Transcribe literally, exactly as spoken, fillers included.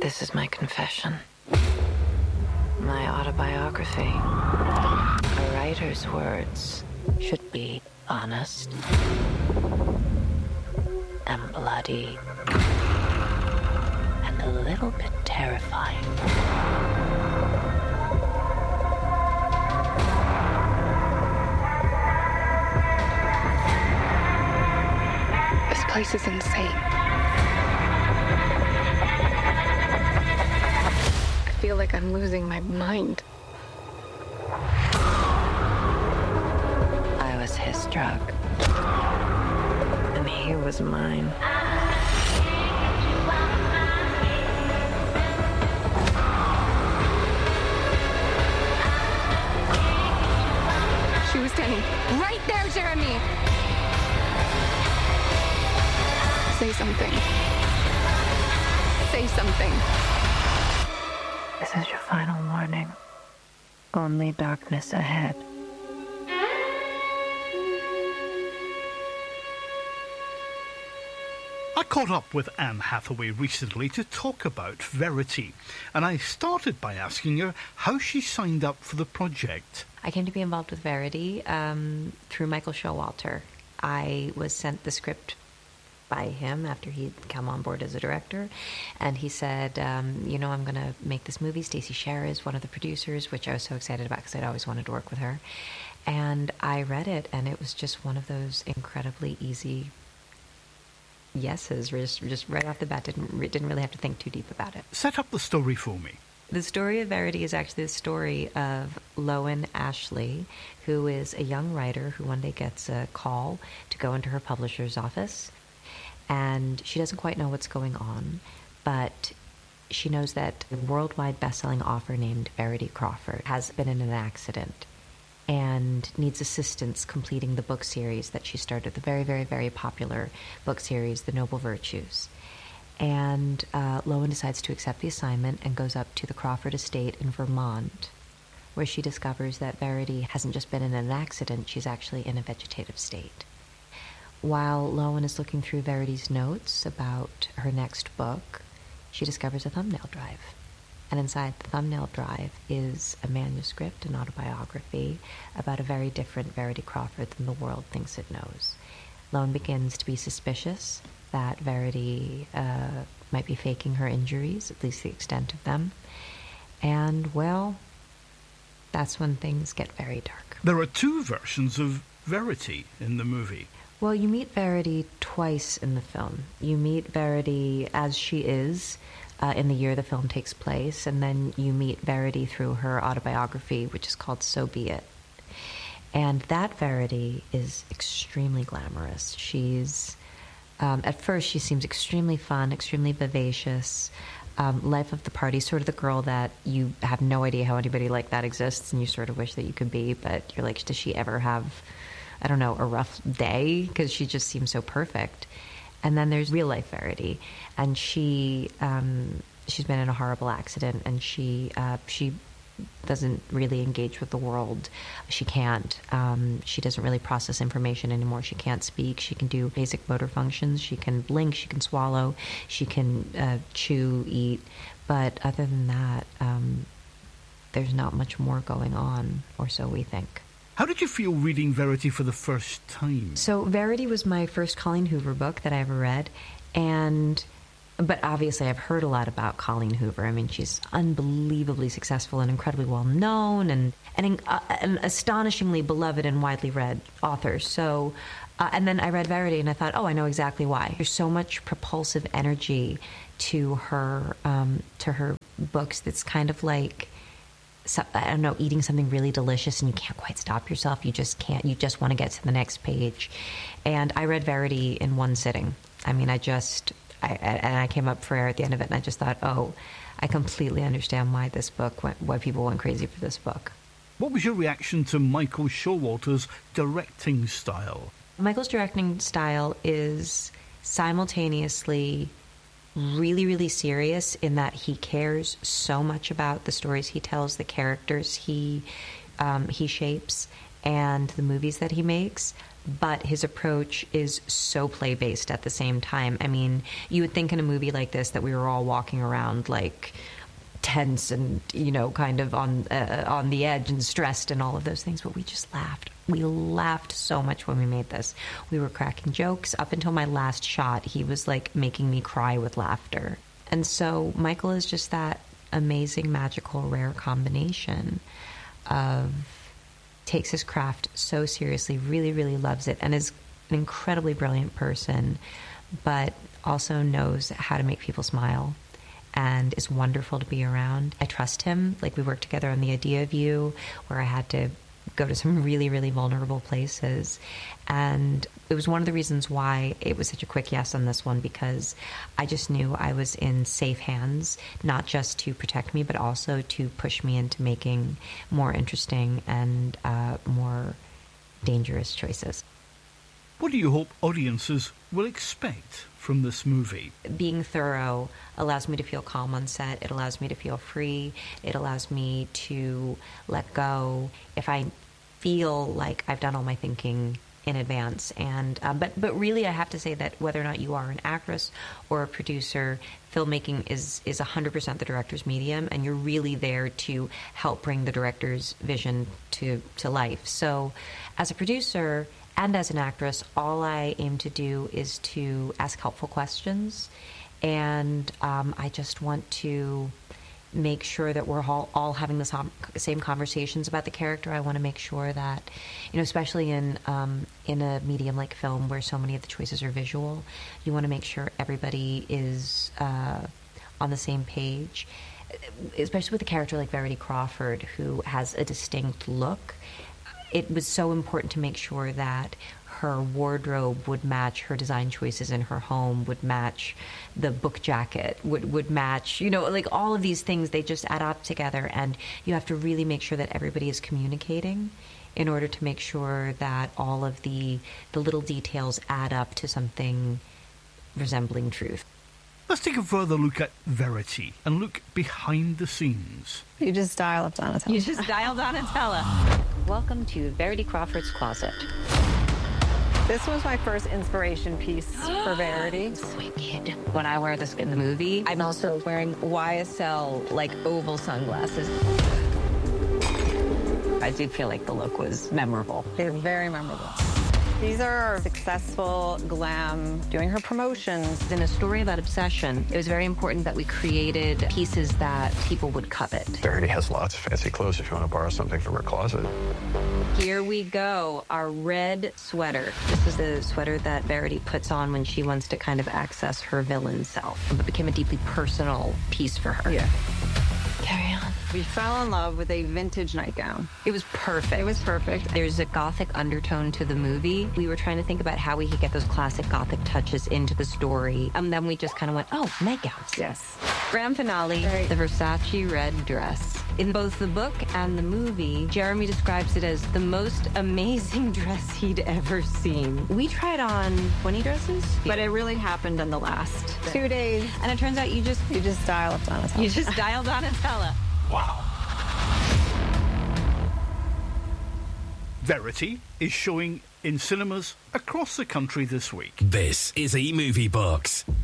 This is my confession. My autobiography. A writer's words should be honest and bloody and a little bit terrifying. This place is insane. I feel like I'm losing my mind. I was his drug, and he was mine. She was standing right there, Jeremy. Say something. Say something. This is your final warning. Only darkness ahead. I caught up with Anne Hathaway recently to talk about Verity, and I started by asking her how she signed up for the project. I came to be involved with Verity um, through Michael Showalter. I was sent the script by him after he'd come on board as a director, and he said, um, you know, I'm going to make this movie. Stacey Sher is one of the producers, which I was so excited about because I'd always wanted to work with her. And I read it, and it was just one of those incredibly easy yeses, just, just right off the bat. Didn't, didn't really have to think too deep about it. Set up the story for me. The story of Verity is actually the story of Lowen Ashley, who is a young writer who one day gets a call to go into her publisher's office. And she doesn't quite know what's going on, but she knows that a worldwide best-selling author named Verity Crawford has been in an accident and needs assistance completing the book series that she started, the very, very, very popular book series, The Noble Virtues. And uh, Lowen decides to accept the assignment and goes up to the Crawford estate in Vermont, where she discovers that Verity hasn't just been in an accident, she's actually in a vegetative state. While Lowen is looking through Verity's notes about her next book, she discovers a thumbnail drive. And inside the thumbnail drive is a manuscript, an autobiography, about a very different Verity Crawford than the world thinks it knows. Lowen begins to be suspicious that Verity uh, might be faking her injuries, at least the extent of them. And, well, that's when things get very dark. There are two versions of Verity in the movie. Well, you meet Verity twice in the film. You meet Verity as she is uh, in the year the film takes place, and then you meet Verity through her autobiography, which is called So Be It. And that Verity is extremely glamorous. She's, um, at first, she seems extremely fun, extremely vivacious, um, life of the party, sort of the girl that you have no idea how anybody like that exists, and you sort of wish that you could be, but you're like, does she ever have, I don't know, a rough day? Because she just seems so perfect. And then there's real life Verity, and she um, she's been in a horrible accident, and she uh, she doesn't really engage with the world. She can't. Um, she doesn't really process information anymore. She can't speak. She can do basic motor functions. She can blink. She can swallow. She can uh, chew, eat. But other than that, um, there's not much more going on, or so we think. How did you feel reading Verity for the first time? So Verity was my first Colleen Hoover book that I ever read, and but obviously I've heard a lot about Colleen Hoover. I mean, she's unbelievably successful and incredibly well known, and and uh, an astonishingly beloved and widely read author. So, uh, and then I read Verity, and I thought, oh, I know exactly why. There's so much propulsive energy to her um, to her books. That's kind of like, So, I don't know, eating something really delicious and you can't quite stop yourself. You just can't. You just want to get to the next page. And I read Verity in one sitting. I mean, I just, I, and I came up for air at the end of it, and I just thought, oh, I completely understand why this book went, why people went crazy for this book. What was your reaction to Michael Showalter's directing style? Michael's directing style is simultaneously really, really serious in that he cares so much about the stories he tells, the characters he um, he shapes, and the movies that he makes, but his approach is so play-based at the same time. I mean, you would think in a movie like this that we were all walking around like tense and, you know, kind of on uh, on the edge and stressed and all of those things, but we just laughed. We laughed so much when we made this. We were cracking jokes. Up until my last shot, he was like making me cry with laughter. And so Michael is just that amazing, magical, rare combination of takes his craft so seriously, really, really loves it, and is an incredibly brilliant person, but also knows how to make people smile and is wonderful to be around. I trust him. Like, we worked together on The Idea of You, where I had to go to some really, really vulnerable places. And it was one of the reasons why it was such a quick yes on this one, because I just knew I was in safe hands, not just to protect me, but also to push me into making more interesting and uh, more dangerous choices. What do you hope audiences will expect from this movie? Being thorough allows me to feel calm on set. It allows me to feel free. It allows me to let go if I feel like I've done all my thinking in advance. And um, but but really, I have to say that whether or not you are an actress or a producer, filmmaking is is one hundred percent the director's medium, and you're really there to help bring the director's vision to to life. So as a producer and as an actress, all I aim to do is to ask helpful questions, and um, I just want to make sure that we're all, all having the som- same conversations about the character. I want to make sure that, you know, especially in um, in a medium like film where so many of the choices are visual, you want to make sure everybody is uh, on the same page, especially with a character like Verity Crawford, who has a distinct look. It was so important to make sure that her wardrobe would match her design choices in her home, would match the book jacket, would would match, you know, like all of these things, they just add up together, and you have to really make sure that everybody is communicating in order to make sure that all of the the little details add up to something resembling truth. Let's take a further look at Verity and look behind the scenes. You just dial up Donatella. You just dialed Donatella. Welcome to Verity Crawford's closet. This was my first inspiration piece for Verity. Sweet kid. When I wear this in the movie, I'm also wearing Y S L, like, oval sunglasses. I do feel like the look was memorable. They're very memorable. These are successful glam, doing her promotions. In a story about obsession, it was very important that we created pieces that people would covet. Verity has lots of fancy clothes if you want to borrow something from her closet. Here we go, our red sweater. This is the sweater that Verity puts on when she wants to kind of access her villain self. It became a deeply personal piece for her. Yeah. Carry on. We fell in love with a vintage nightgown. It was perfect. It was perfect. There's a gothic undertone to the movie. We were trying to think about how we could get those classic gothic touches into the story. And then we just kind of went, oh, nightgowns. Yes. Grand finale, Right. the Versace red dress. In both the book and the movie, Jeremy describes it as the most amazing dress he'd ever seen. We tried on twenty dresses, But it really happened in the last two days. and it turns out you just You just dial up Donatella. you just dialed Donatella. Wow. Verity is showing in cinemas across the country this week. This is eMovie Box.